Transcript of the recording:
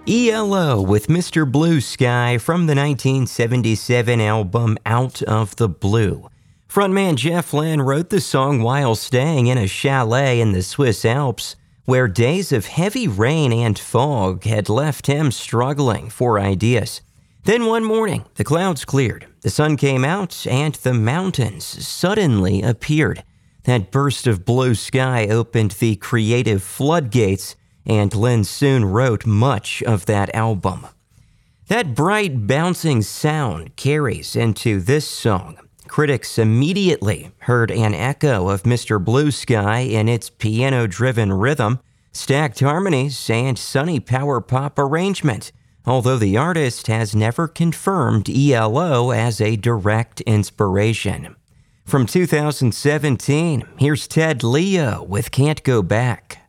ELO with Mr. Blue Sky from the 1977 album Out of the Blue. Frontman Jeff Lynne wrote the song while staying in a chalet in the Swiss Alps, where days of heavy rain and fog had left him struggling for ideas. Then one morning, the clouds cleared, the sun came out, and the mountains suddenly appeared. That burst of blue sky opened the creative floodgates, and Lynne soon wrote much of that album. That bright, bouncing sound carries into this song. Critics immediately heard an echo of Mr. Blue Sky in its piano-driven rhythm, stacked harmonies, and sunny power pop arrangement, although the artist has never confirmed ELO as a direct inspiration. From 2017, here's Ted Leo with Can't Go Back.